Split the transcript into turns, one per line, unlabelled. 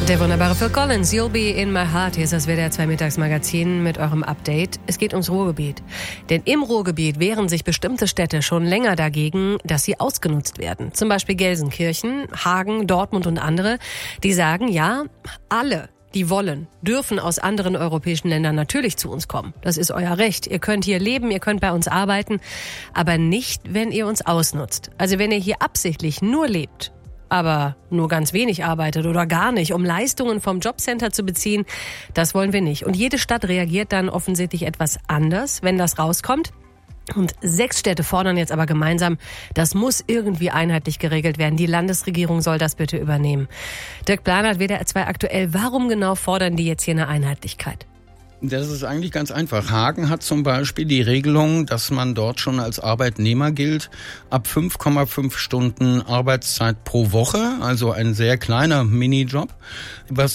Der wunderbare Phil Collins, You'll Be in My Heart. Hier ist das WDR 2 Mittagsmagazin mit eurem Update. Es geht ums Ruhrgebiet. Denn im Ruhrgebiet wehren sich bestimmte Städte schon länger dagegen, dass sie ausgenutzt werden. Zum Beispiel Gelsenkirchen, Hagen, Dortmund und andere. Die sagen, ja, alle, die wollen, dürfen aus anderen europäischen Ländern natürlich zu uns kommen. Das ist euer Recht. Ihr könnt hier leben, ihr könnt bei uns arbeiten, aber nicht, wenn ihr uns ausnutzt. Also wenn ihr hier absichtlich nur lebt, aber nur ganz wenig arbeitet oder gar nicht, um Leistungen vom Jobcenter zu beziehen, das wollen wir nicht. Und jede Stadt reagiert dann offensichtlich etwas anders, wenn das rauskommt. Und 6 Städte fordern jetzt aber gemeinsam, das muss irgendwie einheitlich geregelt werden. Die Landesregierung soll das bitte übernehmen. Dirk Planert, WDR 2 aktuell. Warum genau fordern die jetzt hier eine Einheitlichkeit?
Das ist eigentlich ganz einfach. Hagen hat zum Beispiel die Regelung, dass man dort schon als Arbeitnehmer gilt, ab 5,5 Stunden Arbeitszeit pro Woche, also ein sehr kleiner Minijob. Was